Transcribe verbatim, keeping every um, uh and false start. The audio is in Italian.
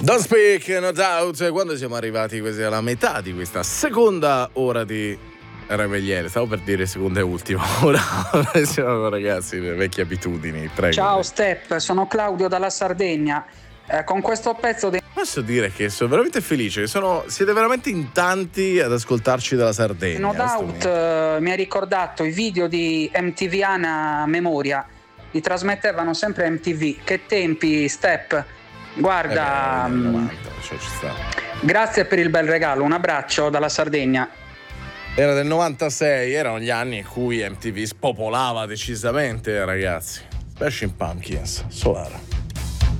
Don't speak, no doubt. Quando siamo arrivati quasi alla metà di questa seconda ora di Revegliere, stavo per dire seconda e ultima ora. Siamo ragazzi, le vecchie abitudini, prego. Ciao Step, sono Claudio dalla Sardegna. Eh, con questo pezzo di... Posso dire che sono veramente felice, sono, siete veramente in tanti ad ascoltarci dalla Sardegna. No doubt eh, mi ha ricordato i video di M T V Ana Memoria, li trasmettevano sempre M T V. Che tempi, Step. Guarda, eh beh, novanta, cioè ci sta. Grazie per il bel regalo, un abbraccio dalla Sardegna. Era del novantasei, erano gli anni in cui M T V spopolava decisamente, ragazzi. Smashing Pumpkins, Solara.